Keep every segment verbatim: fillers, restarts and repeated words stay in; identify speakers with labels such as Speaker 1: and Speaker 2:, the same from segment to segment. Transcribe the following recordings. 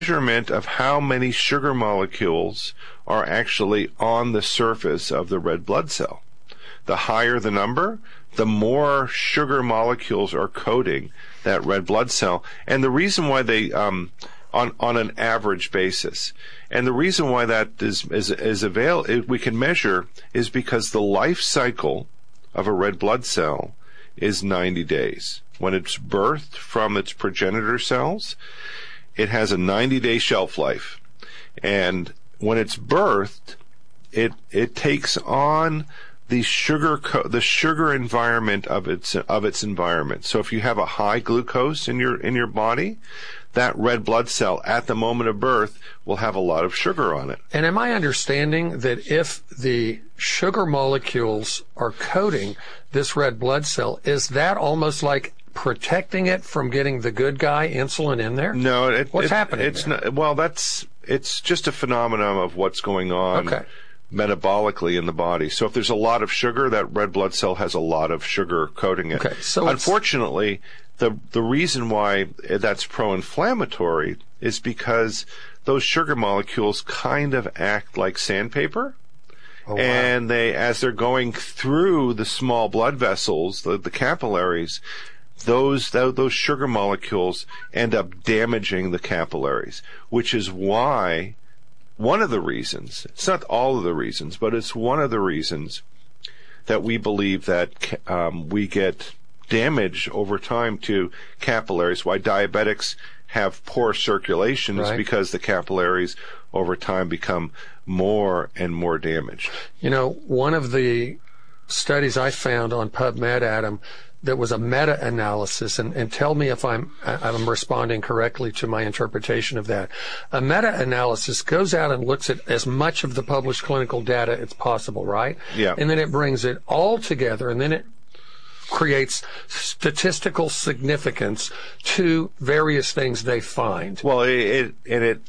Speaker 1: measurement of how many sugar molecules are actually on the surface of the red blood cell. The higher the number, the more sugar molecules are coating that red blood cell. And the reason why they, um, on on an average basis, and the reason why that is is is avail we can measure is because the life cycle of a red blood cell is ninety days. When it's birthed from its progenitor cells, it has a ninety-day shelf life, and when it's birthed, it it takes on the sugar co- the sugar environment of its of its environment. So if you have a high glucose in your in your body, that red blood cell at the moment of birth will have a lot of sugar on it.
Speaker 2: And am I understanding that if the sugar molecules are coating this red blood cell, is that almost like protecting it from getting the good guy insulin in there?
Speaker 1: No, it,
Speaker 2: what's
Speaker 1: it,
Speaker 2: happening?
Speaker 1: It's
Speaker 2: there?
Speaker 1: not. Well, that's it's just a phenomenon of what's going on
Speaker 2: okay.
Speaker 1: metabolically in the body. So if there's a lot of sugar, that red blood cell has a lot of sugar coating it.
Speaker 2: Okay, so
Speaker 1: unfortunately, the the reason why that's pro-inflammatory is because those sugar molecules kind of act like sandpaper.
Speaker 2: Oh, wow.
Speaker 1: And they, as they're going through the small blood vessels, the, the capillaries, those those sugar molecules end up damaging the capillaries, which is why one of the reasons, it's not all of the reasons, but it's one of the reasons that we believe that um, we get damage over time to capillaries, why diabetics have poor circulation is
Speaker 2: right.
Speaker 1: because the capillaries over time become more and more damaged.
Speaker 2: You know, one of the studies I found on PubMed, Adam, that was a meta-analysis, and, and tell me if I'm I'm responding correctly to my interpretation of that. A meta-analysis goes out and looks at as much of the published clinical data as possible, right?
Speaker 1: Yeah.
Speaker 2: And then it brings it all together, and then it creates statistical significance to various things they find.
Speaker 1: Well, it, it and it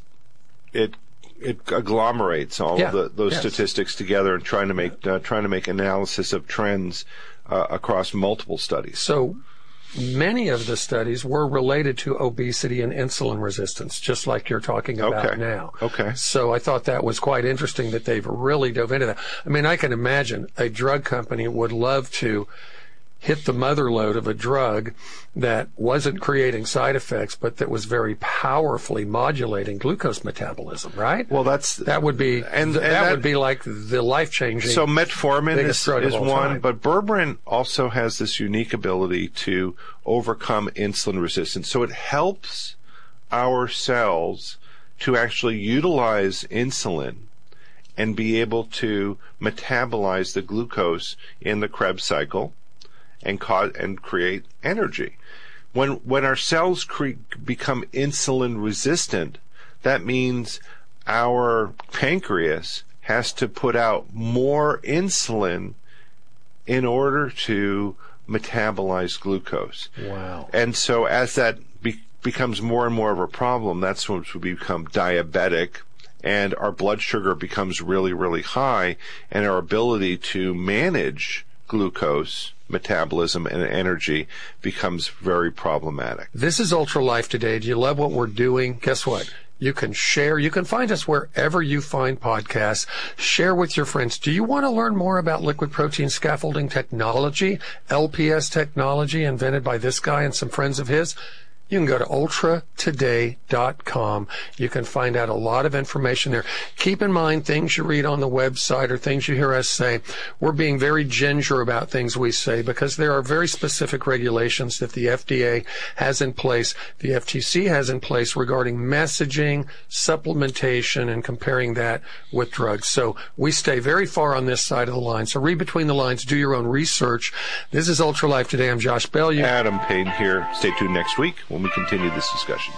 Speaker 1: it it agglomerates all
Speaker 2: yeah.
Speaker 1: of the, those
Speaker 2: yes.
Speaker 1: statistics together and trying to make uh, trying to make analysis of trends uh, across multiple studies.
Speaker 2: So many of the studies were related to obesity and insulin resistance, just like you're talking about
Speaker 1: okay.
Speaker 2: now.
Speaker 1: Okay.
Speaker 2: So I thought that was quite interesting that they've really dove into that. I mean, I can imagine a drug company would love to hit the mother load of a drug that wasn't creating side effects, but that was very powerfully modulating glucose metabolism, right?
Speaker 1: Well, that's
Speaker 2: that would be
Speaker 1: and, and
Speaker 2: that,
Speaker 1: that
Speaker 2: would be like the life-changing.
Speaker 1: So metformin is, is one,
Speaker 2: time.
Speaker 1: But berberine also has this unique ability to overcome insulin resistance. So it helps our cells to actually utilize insulin and be able to metabolize the glucose in the Krebs cycle and cause and create energy. When when our cells cre- become insulin resistant, that means our pancreas has to put out more insulin in order to metabolize glucose.
Speaker 2: Wow.
Speaker 1: And so as that be- becomes more and more of a problem, that's when we become diabetic, and our blood sugar becomes really, really high, and our ability to manage glucose metabolism and energy becomes very problematic.
Speaker 2: This is Ultra Life Today. Do you love what we're doing? Guess what? You can share. You can find us wherever you find podcasts. Share with your friends. Do you want to learn more about liquid protein scaffolding technology, L P S technology invented by this guy and some friends of his? You can go to ultra today dot com. You can find out a lot of information there. Keep in mind, things you read on the website or things you hear us say, we're being very ginger about things we say because there are very specific regulations that the F D A has in place, the F T C has in place regarding messaging, supplementation, and comparing that with drugs. So we stay very far on this side of the line. So read between the lines, do your own research. This is Ultra Life Today. I'm Josh Bellew.
Speaker 1: Adam Payne here. Stay tuned next week when we continue this discussion.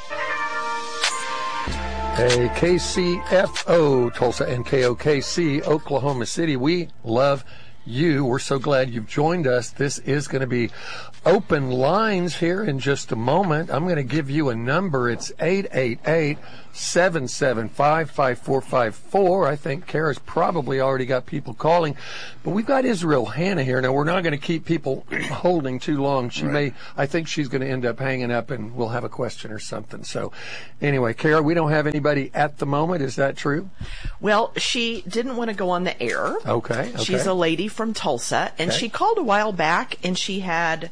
Speaker 2: Hey, K C F O, Tulsa, and K O K C, Oklahoma City. We love you. We're so glad you've joined us. This is going to be open lines here in just a moment. I'm going to give you a number. It's eight eight eight, seven seven five, five four five four. I think Kara's probably already got people calling, but we've got Israel Hannah here. Now, we're not going to keep people holding too long. She right. may, I think she's going to end up hanging up and we'll have a question or something. So anyway, Kara, we don't have anybody at the moment. Is that true?
Speaker 3: Well, she didn't want to go on the air.
Speaker 2: Okay. okay.
Speaker 3: She's a lady from Tulsa, and
Speaker 2: okay.
Speaker 3: she called a while back, and she had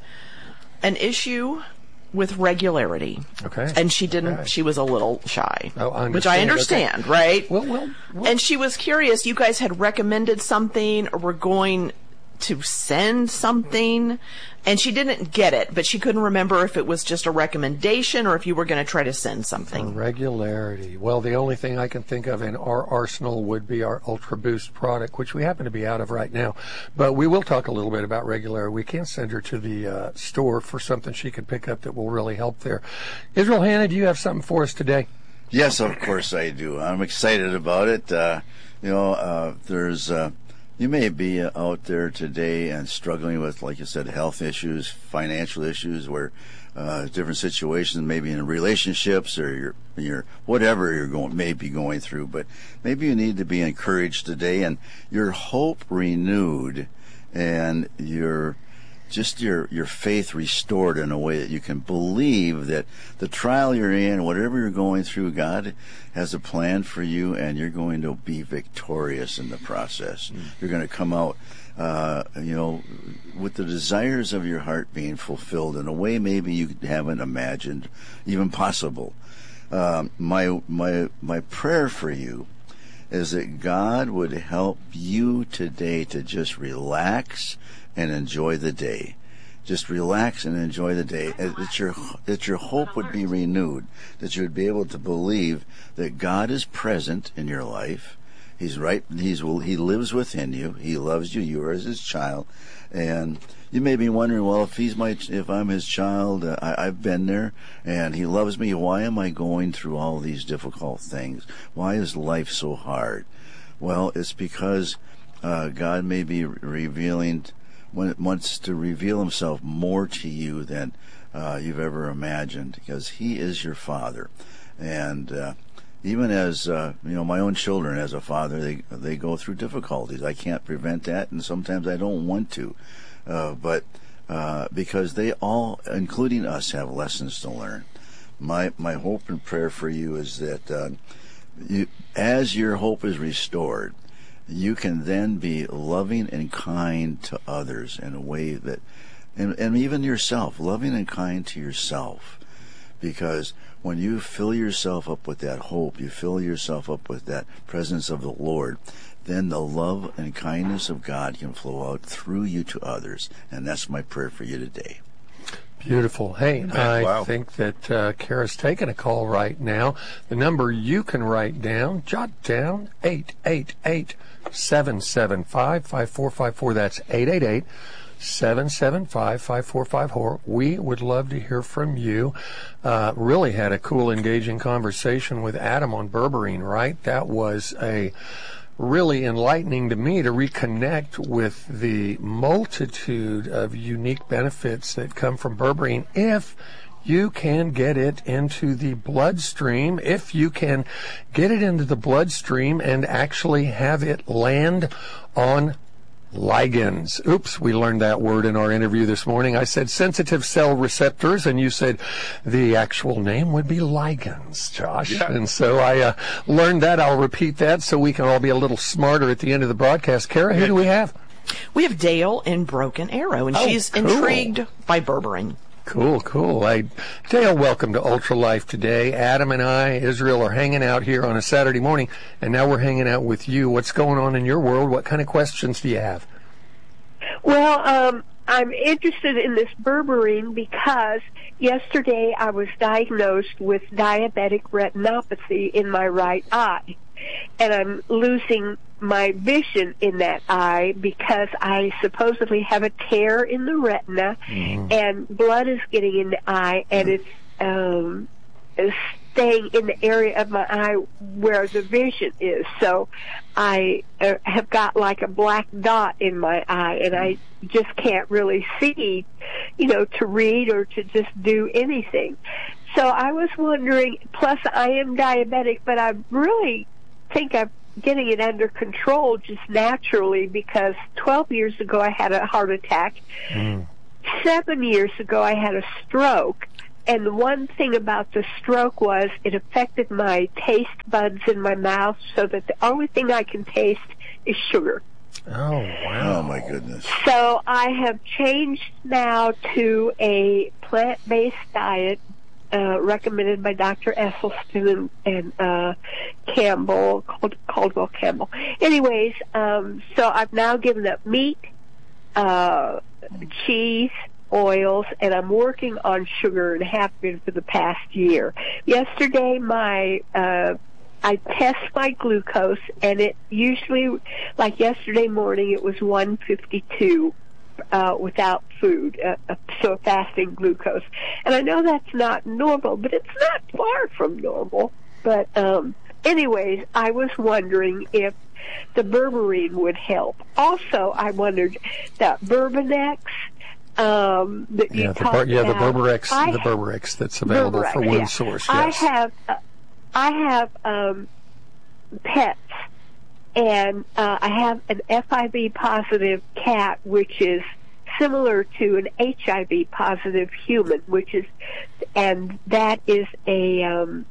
Speaker 3: an issue with regularity.
Speaker 2: Okay.
Speaker 3: And she didn't,
Speaker 2: okay.
Speaker 3: she was a little shy.
Speaker 2: Oh, I
Speaker 3: which I understand,
Speaker 2: okay.
Speaker 3: right?
Speaker 2: Well, well, well.
Speaker 3: And she was curious, you guys had recommended something or were going to send something, and she didn't get it, but she couldn't remember if it was just a recommendation or if you were going to try to send something.
Speaker 2: For regularity. Well, the only thing I can think of in our arsenal would be our Ultra Boost product, which we happen to be out of right now. But we will talk a little bit about regularity. We can send her to the uh, store for something she can pick up that will really help there. Israel Hannah, do you have something for us today?
Speaker 4: Yes, of course I do. I'm excited about it. Uh, you know, uh, there's... Uh, You may be out there today and struggling with, like you said, health issues, financial issues, where uh, different situations, maybe in relationships or your, your whatever you're going, may be going through. But maybe you need to be encouraged today and your hope renewed, and your just your your faith restored in a way that you can believe that the trial you're in, whatever you're going through, God has a plan for you, and you're going to be victorious in the process. Mm. You're going to come out, uh, you know, with the desires of your heart being fulfilled in a way maybe you haven't imagined even possible. Um, my my my prayer for you is that God would help you today to just relax and enjoy the day. Just relax and enjoy the day. That your that your hope would be renewed. That you would be able to believe that God is present in your life. He's right. He's He lives within you. He loves you. You are His child. And you may be wondering, well, if He's my, if I'm His child, uh, I, I've been there, and He loves me. Why am I going through all these difficult things? Why is life so hard? Well, it's because uh, God may be revealing. When it wants to reveal Himself more to you than uh, you've ever imagined, because He is your Father. And uh, even as uh, you know, my own children, as a father, they they go through difficulties. I can't prevent that, and sometimes I don't want to, uh, but uh, because they all, including us, have lessons to learn. My my hope and prayer for you is that uh, you, as your hope is restored, you can then be loving and kind to others in a way that, and, and even yourself, loving and kind to yourself. Because when you fill yourself up with that hope, you fill yourself up with that presence of the Lord, then the love and kindness of God can flow out through you to others. And that's my prayer for you today.
Speaker 2: Beautiful. Hey, I
Speaker 1: wow.
Speaker 2: think that uh, Kara's taking a call right now. The number you can write down, jot down, eight eight eight, seven seven five, five four five four. That's eight eight eight, seven seven five, five four five four. We would love to hear from you. Uh, really had a cool, engaging conversation with Adam on berberine, right? That was a really enlightening to me to reconnect with the multitude of unique benefits that come from berberine if you can get it into the bloodstream, if you can get it into the bloodstream and actually have it land on ligands. Oops, we learned that word in our interview this morning. I said sensitive cell receptors, and you said the actual name would be ligands, Josh. Yeah. And so I uh, learned that. I'll repeat that so we can all be a little smarter at the end of the broadcast. Kara, who do we have?
Speaker 3: We have Dale in Broken Arrow, and
Speaker 2: oh,
Speaker 3: she's
Speaker 2: cool.
Speaker 3: intrigued by berberine.
Speaker 2: Cool, cool. Hey, Dale, welcome to Ultra Life today. Adam and I, Israel, are hanging out here on a Saturday morning, and now we're hanging out with you. What's going on in your world? What kind of questions do you have?
Speaker 5: Well, um, I'm interested in this berberine because yesterday I was diagnosed with diabetic retinopathy in my right eye, and I'm losing my vision in that eye because I supposedly have a tear in the retina, mm. and blood is getting in the eye, and it's um, staying in the area of my eye where the vision is. So I uh, have got like a black dot in my eye, and I just can't really see, you know, to read or to just do anything. so I was wondering, plus I am diabetic, but I really think I'm getting it under control just naturally, because twelve years ago I had a heart attack. Mm. Seven years ago I had a stroke. And the one thing about the stroke was it affected my taste buds in my mouth, so that the only thing I can taste is sugar.
Speaker 2: Oh, wow.
Speaker 4: Oh, my goodness.
Speaker 5: So I have changed now to a plant-based diet uh, recommended by Doctor Esselstyn and, and uh, Campbell, Cald- Caldwell Campbell. Anyways, um, so I've now given up meat, uh, cheese, oils, and I'm working on sugar and have been for the past year. Yesterday, my uh, I test my glucose, and it usually, like yesterday morning, it was one fifty-two uh, without food, uh, uh, so fasting glucose. And I know that's not normal, but it's not far from normal. But um, anyways, I was wondering if the berberine would help. Also, I wondered that Bourbonex, Um, that you
Speaker 2: yeah, the bar, yeah, the
Speaker 5: about.
Speaker 2: Berberex,
Speaker 5: I,
Speaker 2: the Berberex that's available
Speaker 5: Berberex,
Speaker 2: for Wound
Speaker 5: yeah.
Speaker 2: Source. Yes.
Speaker 5: I have, uh, I have um, pets, and uh, I have an F I V positive cat, which is similar to an H I V positive human, which is, and that is a um,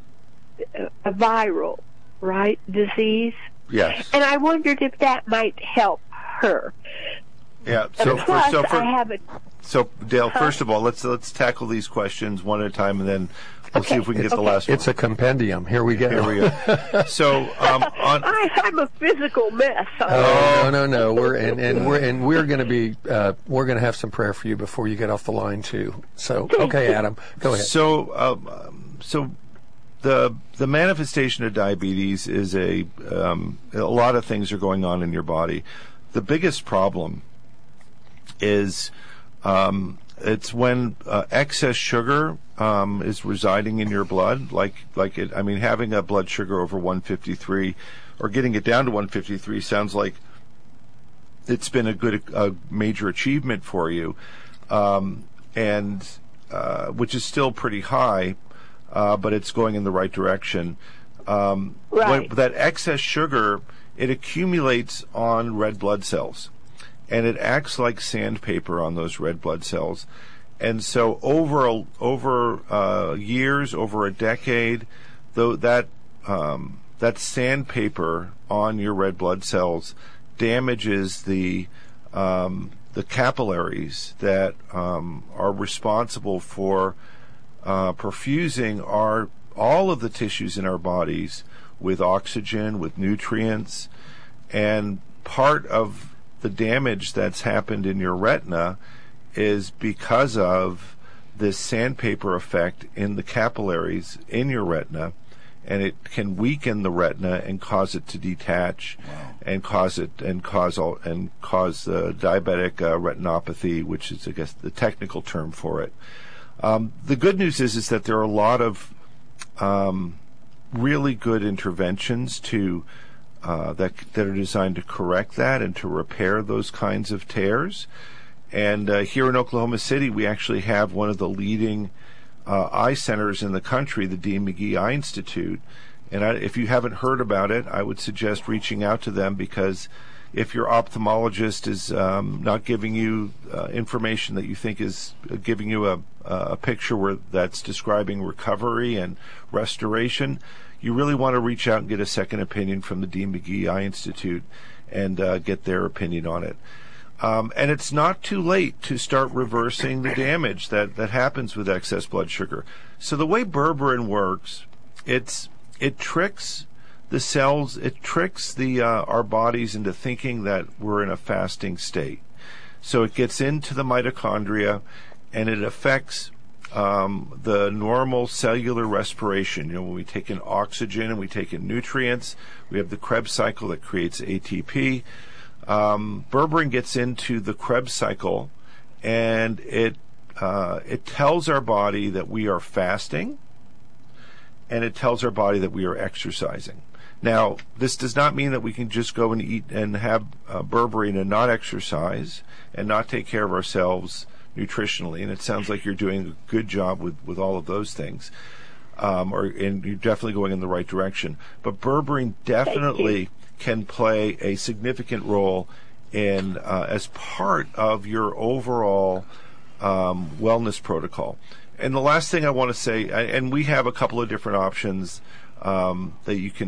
Speaker 5: a viral, right, disease.
Speaker 1: Yes.
Speaker 5: And I wondered if that might help her.
Speaker 1: Yeah. So,
Speaker 5: Plus,
Speaker 1: for, so, for,
Speaker 5: I have a
Speaker 1: so Dale, first of all, let's let's tackle these questions one at a time, and then we'll
Speaker 5: Okay.
Speaker 1: see if we can get
Speaker 5: Okay.
Speaker 1: the last
Speaker 2: It's
Speaker 1: one.
Speaker 2: a compendium. Here we go.
Speaker 1: Here we go. So, um, on
Speaker 5: I, I'm a physical mess.
Speaker 2: Oh, no, no, no. We're and, and we're and we're going to be uh, we're going to have some prayer for you before you get off the line too. So, okay, Adam, go ahead.
Speaker 1: So, um, so the the manifestation of diabetes is a um, a lot of things are going on in your body. The biggest problem is um, it's when uh, excess sugar um, is residing in your blood, like like it. I mean, having a blood sugar over one fifty-three or getting it down to one fifty-three sounds like it's been a good, a major achievement for you, um, and uh, which is still pretty high, uh, but it's going in the right direction. Um,
Speaker 5: Right.
Speaker 1: when- that excess sugar, it accumulates on red blood cells, and it acts like sandpaper on those red blood cells. And so over a, over uh, years, over a decade, though that um, that sandpaper on your red blood cells damages the um, the capillaries that um, are responsible for uh, perfusing our all of the tissues in our bodies with oxygen, with nutrients, and part of the damage that's happened in your retina is because of this sandpaper effect in the capillaries in your retina, and it can weaken the retina and cause it to detach, wow. and cause it and cause all and cause uh, diabetic uh, retinopathy, which is, I guess, the technical term for it. Um, the good news is is that there are a lot of um, really good interventions to uh, that that are designed to correct that and to repair those kinds of tears. And uh, here in Oklahoma City, we actually have one of the leading uh, eye centers in the country, the Dean McGee Eye Institute. And I, if you haven't heard about it, I would suggest reaching out to them, because if your ophthalmologist is um, not giving you uh, information that you think is uh, giving you a, a picture where that's describing recovery and restoration, you really want to reach out and get a second opinion from the Dean McGee Eye Institute and uh, get their opinion on it. Um, and it's not too late to start reversing the damage that, that happens with excess blood sugar. So the way berberine works, it's it tricks the cells, it tricks the uh, our bodies into thinking that we're in a fasting state. So it gets into the mitochondria, and it affects um, the normal cellular respiration. You know, when we take in oxygen and we take in nutrients, we have the Krebs cycle that creates A T P. Um, berberine gets into the Krebs cycle, and it uh, it tells our body that we are fasting, and it tells our body that we are exercising. Now, this does not mean that we can just go and eat and have uh, berberine and not exercise and not take care of ourselves nutritionally, and it sounds like you're doing a good job with, with all of those things. Um, or and you're definitely going in the right direction. But berberine definitely can play a significant role in uh, as part of your overall um, wellness protocol. And the last thing I want to say, and we have a couple of different options um, that you can